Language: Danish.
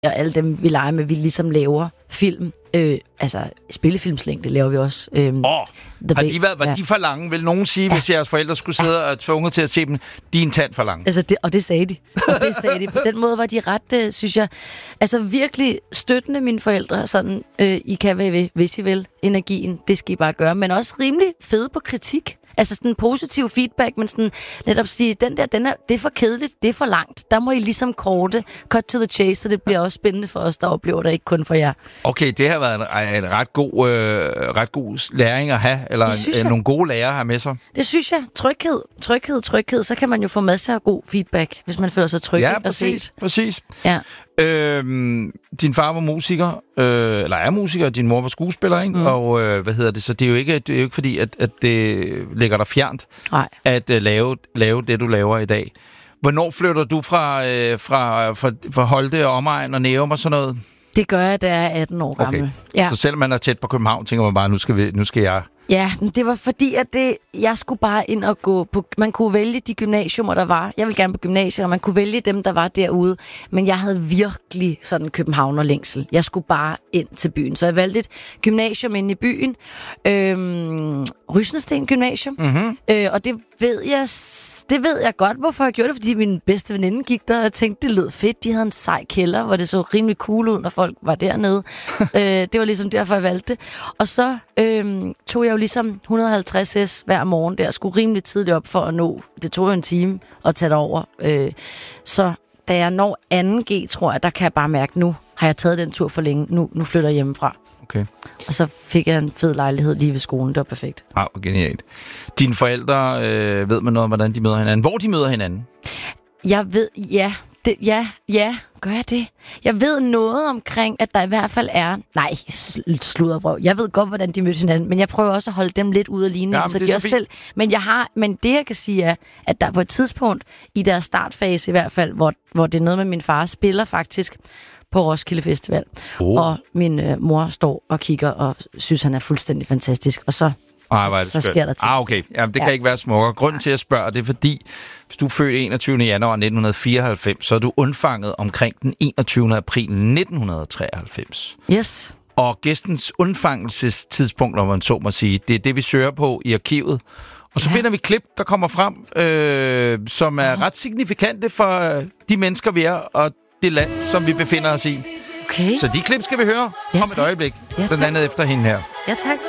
og alle dem, vi leger med, vi ligesom laver film. Altså, spillefilmslængde laver vi også. Var de for lange? Vil nogen sige, hvis jeres forældre skulle sidde og tvunget til at se dem, de er en tand for lange? Altså, det sagde de. På den måde var de ret, synes jeg, altså virkelig støttende mine forældre. Sådan, I kan hvad I vil, hvis I vil. Energien, det skal I bare gøre. Men også rimelig fede på kritik. Altså sådan en positiv feedback, men sådan netop sige, det er for kedeligt, det er for langt. Der må I ligesom cut to the chase, så det bliver også spændende for os, der oplever det, ikke kun for jer. Okay, det har været en ret god læring at have, eller nogle gode lærere at have med sig. Det synes jeg. Tryghed. Så kan man jo få masser af god feedback, hvis man føler sig tryg og set. Præcis. Ja. Din far var musiker, eller er musiker, og din mor var skuespiller, ikke? Og så det er jo ikke fordi, at det ligger der fjernt at lave det, du laver i dag. Hvornår flytter du fra Holte og omegn og Nærum og sådan noget? Det gør jeg, da jeg er 18 år gammel. Okay. Ja. Så selvom man er tæt på København, tænker man bare, nu skal jeg... Ja, det var fordi, at jeg skulle bare ind og gå på... Man kunne vælge de gymnasiumer, der var. Jeg ville gerne på gymnasier, og man kunne vælge dem, der var derude. Men jeg havde virkelig sådan københavnerlængsel. Jeg skulle bare ind til byen. Så jeg valgte et gymnasium inde i byen. Rysnesten Gymnasium. Mm-hmm. Og det ved jeg godt, hvorfor jeg gjorde det. Fordi min bedste veninde gik der, og jeg tænkte, det lød fedt. De havde en sej kælder, hvor det så rimelig cool ud, når folk var dernede. Det var ligesom derfor, jeg valgte det. Og så tog jeg jo ligesom 150 hver morgen der. Jeg skulle rimelig tidligt op for at nå. Det tog jo en time at tage det over. Så da jeg når 2G, tror jeg, der kan jeg bare mærke, nu har jeg taget den tur for længe. Nu flytter jeg hjemmefra. Okay. Og så fik jeg en fed lejlighed lige ved skolen. Det var perfekt. Genialt. Dine forældre, ved man noget om, hvordan de møder hinanden? Hvor de møder hinanden? Jeg ved, gør jeg det? Jeg ved noget omkring, at der i hvert fald er... Nej, sluddervrøv. Jeg ved godt, hvordan de mødte hinanden, men jeg prøver også at holde dem lidt ude af ligningen, så de også selv... Men det, jeg kan sige, er, at der på et tidspunkt, i deres startfase i hvert fald, hvor det er noget med min far, spiller faktisk på Roskilde Festival. Og min mor står og kigger og synes, han er fuldstændig fantastisk. Og så sker der ting. Okay. Jamen, det kan ikke være smukkere. Grunden til at spørge, det er fordi, hvis du er født 21. januar 1994, så er du undfanget omkring den 21. april 1993. Yes. Og gæstens undfangelsestidspunkt, når man så må sige, det er det, vi søger på i arkivet. Og så finder vi klip, der kommer frem, som er ret signifikante for de mennesker, vi er, og det land, som vi befinder os i. Okay. Så de klip skal vi høre om et øjeblik. Blandt andet efter hende her. Ja, tak.